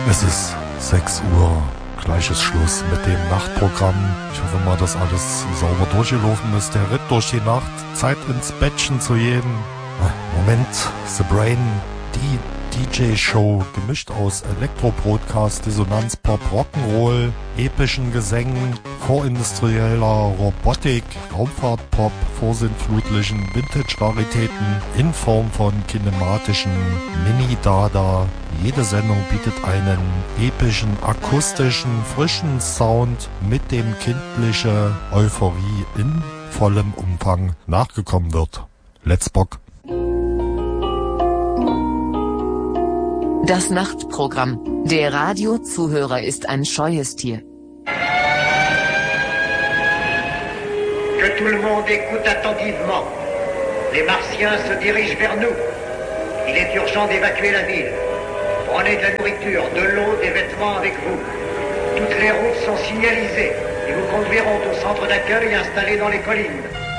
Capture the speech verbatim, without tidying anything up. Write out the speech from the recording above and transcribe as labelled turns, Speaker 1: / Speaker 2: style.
Speaker 1: Es ist sechs Uhr, gleiches Schluss mit dem Nachtprogramm. Ich hoffe mal, dass alles sauber durchgelaufen ist. Der Ritt durch die Nacht, Zeit ins Bettchen zu gehen. Moment, The Brain, die D J-Show, gemischt aus Elektro-Broadcast, Dissonanz, Pop, Rock'n'Roll, epischen Gesängen, vorindustrieller Robotik, Raumfahrt-Pop, vorsintflutlichen Vintage-Raritäten in Form von kinematischen Mini-Dada. Jede Sendung bietet einen epischen, akustischen, frischen Sound, mit dem kindliche Euphorie in vollem Umfang nachgekommen wird. Let's Bock!
Speaker 2: Das Nachtprogramm. Der Radiozuhörer ist ein scheues Tier.
Speaker 3: Que tout le monde écoute attentivement. Les Martiens se dirigent vers nous. Il est urgent d'évacuer la ville. Prenez de la nourriture, de l'eau, des vêtements avec vous. Toutes les routes sont signalisées et vous conduiront au centre d'accueil installé dans les collines.